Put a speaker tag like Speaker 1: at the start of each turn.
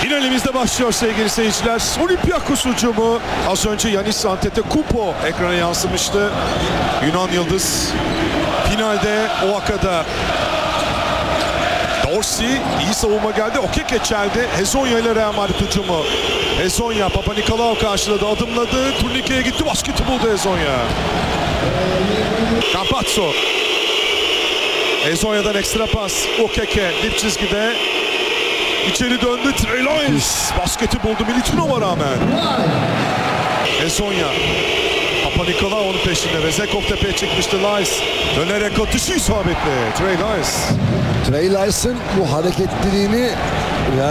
Speaker 1: Finalimizde başlıyor sevgili seyirciler. Olympiakos hücumu. Az önce Yanis Antetokounmpo ekrana yansımıştı. Yunan Yıldız finalde Oaka'da. Dorsey iyi savunma geldi. Okeke çeldi. Hezonja ile Real Madrid hücumu. Hezonja Papanikolaou karşıladı, adımladı. Turnike'ye gitti. Basketi buldu Hezonja. Campazzo. Hezonja'dan ekstra pas. Okeke dip çizgide. İçeri döndü. Trey Lyles basketi buldu Milutinov'a rağmen. Hezonja. Papanikolaou onun peşinde. Vezekov tepeye çıkmıştı. Lyles dönerek atışı isabetli. Trey Lyles.
Speaker 2: Trey Lyles'ın bu hareketliliğini